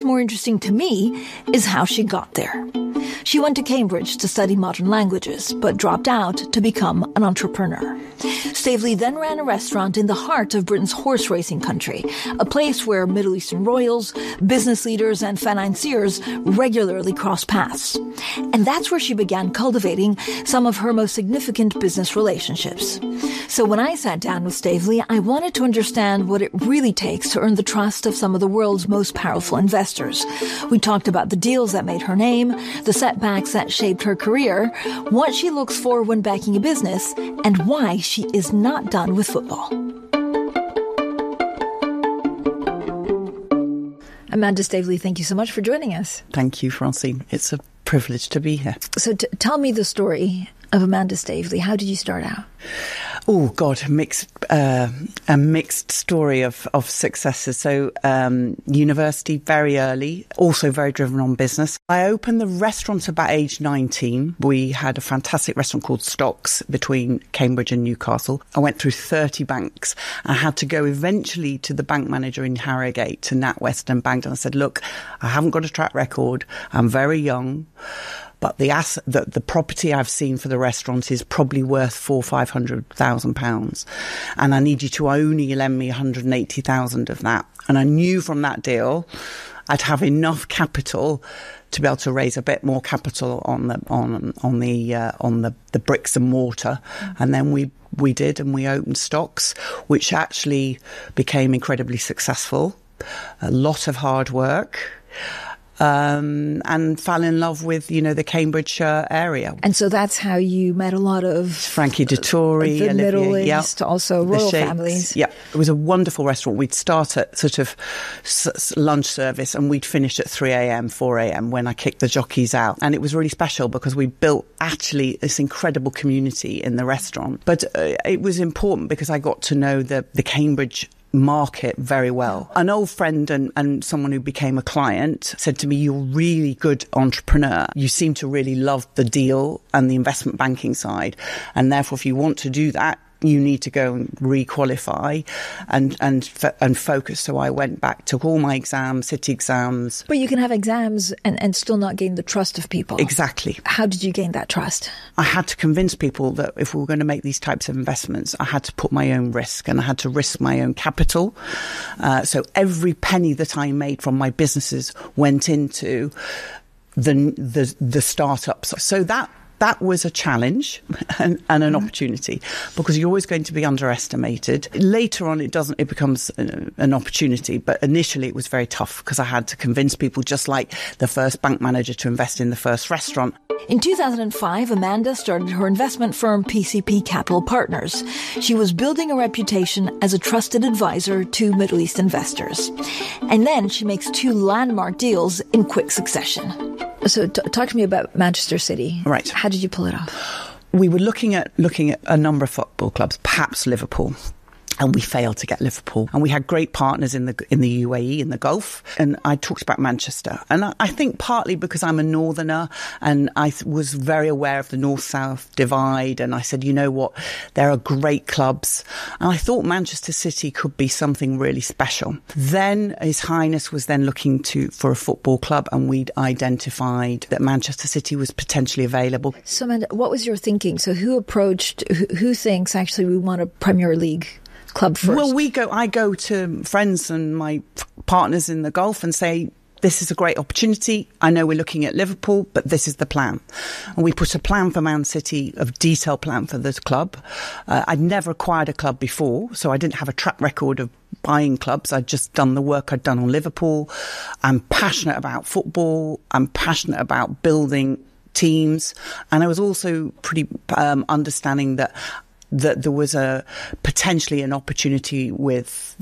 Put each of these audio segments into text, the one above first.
more interesting to me is how she got there. She went to Cambridge to study modern languages, but dropped out to become an entrepreneur. Stavely then ran a restaurant in the heart of Britain's horse racing country, a place where Middle Eastern royals, business leaders, and financiers regularly cross paths. And that's where she began cultivating some of her most significant business relationships. So when I sat down with Stavely, I wanted to understand what it really takes to earn the trust of some of the world's most powerful investors. We talked about the deals that made her name, the setbacks that shaped her career, what she looks for when backing a business, and why she is not done with football. Amanda Stavely, thank you so much for joining us. Thank you, Francine. It's a privilege to be here. So tell me the story of Amanda Stavely. How did you start out? Oh, God, a mixed story of successes. So university very early, also very driven on business. I opened the restaurant about age 19. We had a fantastic restaurant called Stocks between Cambridge and Newcastle. I went through 30 banks. I had to go eventually to the bank manager in Harrogate, to NatWest and Bank, and I said, look, I haven't got a track record. I'm very young. But the property I've seen for the restaurant is probably worth £400,000-500,000, and I need you to only lend me 180,000 of that. And I knew from that deal I'd have enough capital to be able to raise a bit more capital on the bricks and mortar, and then we did, and we opened Stocks, which actually became incredibly successful. A lot of hard work. And fell in love with, the Cambridge area. And so that's how you met a lot of Frankie Dettori, the Olivier, Middle East, also royal families. Yeah, it was a wonderful restaurant. We'd start at sort of lunch service and we'd finish at 3 a.m., 4 a.m. when I kicked the jockeys out. And it was really special because we built actually this incredible community in the restaurant. But it was important because I got to know the Cambridge market very well. An old friend and someone who became a client said to me, you're a really good entrepreneur. You seem to really love the deal and the investment banking side. And therefore, if you want to do that, you need to go and re-qualify and focus. So I went back, took all my exams, city exams. But you can have exams and still not gain the trust of people. Exactly. How did you gain that trust? I had to convince people that if we were going to make these types of investments, I had to put my own risk and I had to risk my own capital. So every penny that I made from my businesses went into the startups. So that was a challenge and an opportunity, because you're always going to be underestimated. Later on, it becomes an opportunity, but initially it was very tough because I had to convince people, just like the first bank manager, to invest in the first restaurant. In 2005, Amanda started her investment firm PCP Capital Partners. She was building a reputation as a trusted advisor to Middle East investors. And then she makes 2 landmark deals in quick succession. So talk to me about Manchester City. Right. How did you pull it off? We were looking at a number of football clubs, perhaps Liverpool. And we failed to get Liverpool. And we had great partners in the UAE, in the Gulf. And I talked about Manchester. And I think partly because I'm a northerner and I was very aware of the north-south divide. And I said, you know what, there are great clubs. And I thought Manchester City could be something really special. Then His Highness was then looking for a football club, and we'd identified that Manchester City was potentially available. So Amanda, what was your thinking? So who thinks actually we want a Premier League club first? Well, I go to friends and my partners in the Gulf and say, this is a great opportunity. I know we're looking at Liverpool, but this is the plan. And we put a plan for Man City, a detailed plan for this club. I'd never acquired a club before, so I didn't have a track record of buying clubs. I'd just done the work I'd done on Liverpool. I'm passionate about football. I'm passionate about building teams. And I was also pretty understanding that there was potentially an opportunity with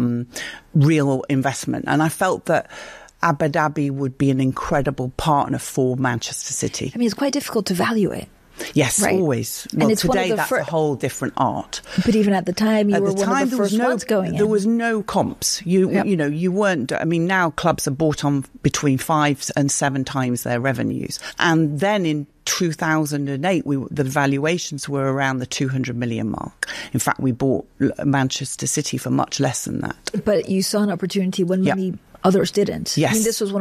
real investment. And I felt that Abu Dhabi would be an incredible partner for Manchester City. I mean, it's quite difficult to value it. Yes, right? Always. Well, and it's today that's a whole different art. But even at the time, you were one of the first ones going in. There was no comps. You weren't. I mean, now clubs are bought on between 5 and 7 times their revenues. And then in 2008, the valuations were around the 200 million mark. In fact, we bought Manchester City for much less than that. But you saw an opportunity when many others didn't. Yes. I mean, this was one